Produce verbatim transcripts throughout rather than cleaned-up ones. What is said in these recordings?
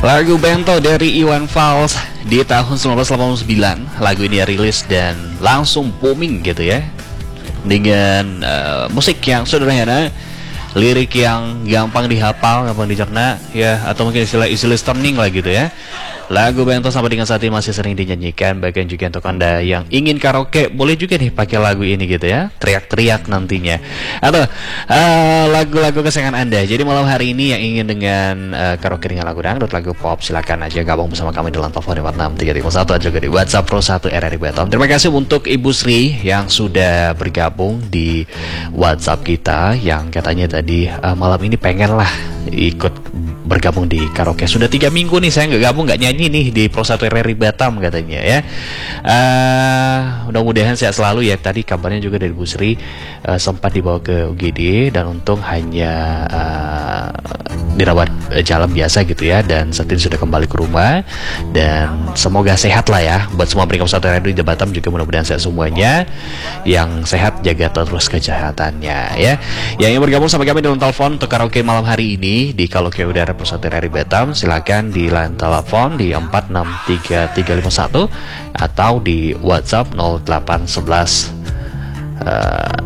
Lagu Bento dari Iwan Fals di tahun seribu sembilan ratus delapan puluh sembilan. Lagu ini rilis dan langsung booming gitu ya, dengan uh, musik yang sederhana, lirik yang gampang dihafal, gampang dicerna ya, atau mungkin istilah easy listening lah gitu ya. Lagu Bento sampai dengan saat ini masih sering dinyanyikan. Bahkan juga untuk Anda yang ingin karaoke, boleh juga nih pakai lagu ini gitu ya, teriak-teriak nantinya. Atau uh, lagu-lagu kesayangan Anda. Jadi malam hari ini yang ingin dengan uh, karaoke dengan lagu dangdut, lagu pop, silakan aja gabung bersama kami dalam telepon empat enam tiga tiga satu atau juga di WhatsApp Pro satu R R I Batam. Terima kasih untuk Ibu Sri yang sudah bergabung di WhatsApp kita, yang katanya tadi uh, malam ini pengen lah ikut bergabung di karaoke. Sudah tiga minggu nih saya nggak gabung, nggak nyanyi nih di Pro satu R R I Batam katanya ya. Uh, mudah-mudahan sehat selalu ya. Tadi kabarnya juga dari Bu Sri uh, sempat dibawa ke U G D dan untung hanya uh, dirawat uh, jalan biasa gitu ya, dan saat ini sudah kembali ke rumah dan semoga sehat lah ya. Buat semua Pro satu R R I di Batam juga mudah-mudahan sehat semuanya. Yang sehat jaga terus kesehatannya ya. Yang ingin bergabung sama kami dalam telepon untuk karaoke malam hari ini di Karaoke Udara Pro satu R R I Batam, silakan di line telepon di empat enam tiga tiga lima satu atau di WhatsApp nol delapan sebelas uh,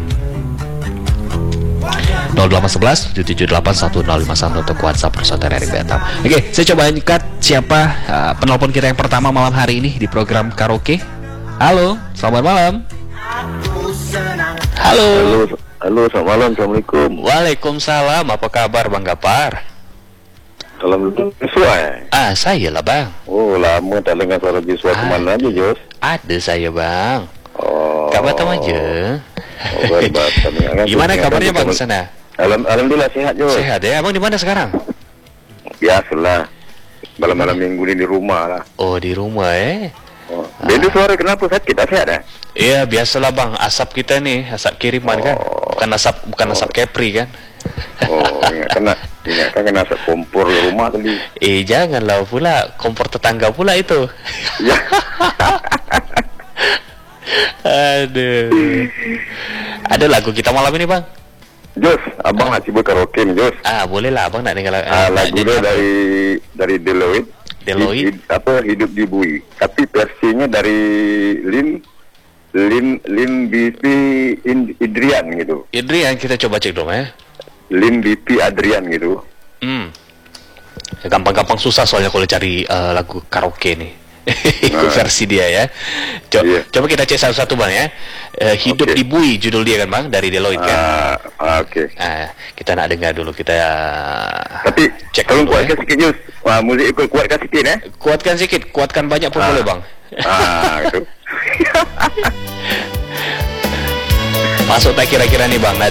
nol delapan sebelas tujuh tujuh delapan satu nol lima satu untuk WhatsApp Pro satu R R I Batam. Oke, saya coba angkat siapa uh, penelpon kita yang pertama malam hari ini di program karaoke. Halo, selamat malam. Halo. Halo, halo, selamat malam, assalamualaikum. Waalaikumsalam, apa kabar Bang Gapar? Assalamualaikum, Joshua. Ah, saya lah Bang. Oh, lama tak dengar suara Joshua. Ah. Kemana aja, Jos? Ada saya Bang. Oh. Kak Batam aja. Oh, Batam. Gimana kabarnya Bang di sana? Alham, Alhamdulillah sehat, Jos. Sehat ya, Abang di mana sekarang? Biasalah. Malam-malam minggu ini di rumah lah. Oh, di rumah eh. Oh. Jadi suara kenapa sakit? Tak sehat eh? Iya, biasalah Bang, asap kita nih, asap kiriman Oh. kan. Bukan asap, bukan Oh. asap Kepri kan. Oh, ingat kena, ingat kan kena asap kompor di rumah tadi. Eh, janganlah pula, kompor tetangga pula itu. Ya. Aduh. Ada lagu kita malam ini Bang? Jos, abang nak coba karaoke nih, Jos. Ah, boleh lah Abang nak dengar Ah, lagu dia dari dari Deloitte. Deloitte? Hid, apa hidup di bui. Tapi versinya dari Lin Lin Lin B P In- Idrian gitu. Idrian, kita coba cek dulu ya. Lin B P Adrian gitu. Hmm. Gampang-gampang susah soalnya kalau cari uh, lagu karaoke nih. Itu Nah. versi dia ya. Co- Iya. Coba kita cek satu-satu Bang ya. Uh, hidup Oke. di bui judul dia kan Bang, dari Deloitte kan. Ah, ah, oke. Ah, kita nak dengar dulu, kita uh, Tapi cek tolong dulu kuatkan ya. sikit, Jus. Wah, muzik ikut kuatkan sikit eh. Kuatkan sedikit, kuatkan banyak pun Ah. boleh Bang. Ah, gitu. Masuk tak kira-kira nih Bang, nada